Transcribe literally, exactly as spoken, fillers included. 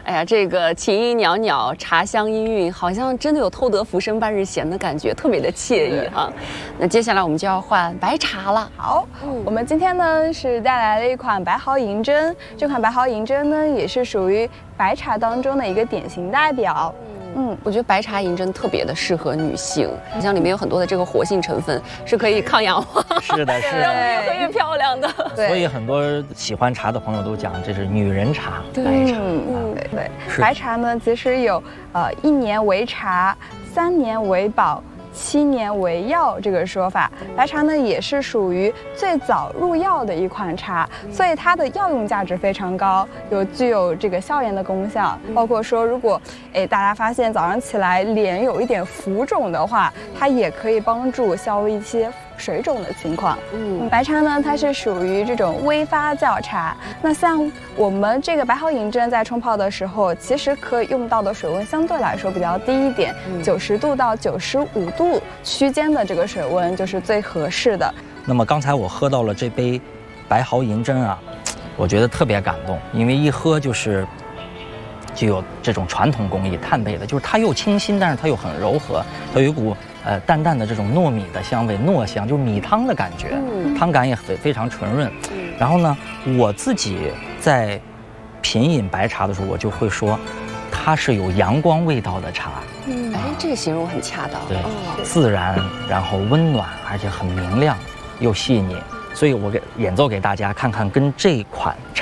哎呀，这个琴音袅袅，茶香氤氲，好像真的有偷得浮生半日闲的感觉，特别的惬意哈。那接下来我们就要换白茶了。 好，嗯、我们今天呢是带来了一款白毫银针，这款白毫银针呢也是属于白茶当中的一个典型代表。 嗯，我觉得白茶银针特别的适合女性，你像里面有很多的这个活性成分，是可以抗氧化， 是的，是的， 让我们越喝越漂亮的。 所以很多喜欢茶的朋友都讲，这是女人茶，白茶。 嗯，对对，白茶呢其实有呃一年为茶，三年为宝，七年为药这个说法。白茶呢也是属于最早入药的一款茶，所以它的药用价值非常高，有具有这个消炎的功效。包括说，如果哎大家发现早上起来脸有一点浮肿的话，它也可以帮助消一些水肿的情况。嗯，白茶呢，它是属于这种微发酵茶。那像我们这个白毫银针在冲泡的时候，其实可以用到的水温相对来说比较低一点，九十度到九十五度区间的这个水温就是最合适的。 那么刚才我喝到了这杯白毫银针啊，我觉得特别感动，因为一喝就是就有这种传统工艺炭焙的，就是它又清新，但是它又很柔和，它有一股呃淡淡的这种糯米的香味，糯香，就是米汤的感觉，嗯、汤感也非非常纯润。嗯、然后呢，我自己在品饮白茶的时候，我就会说，它是有阳光味道的茶。 嗯，哎，这个形容很恰当。 对，哦、自然，然后温暖，而且很明亮又细腻。所以我给演奏给大家看看，跟这款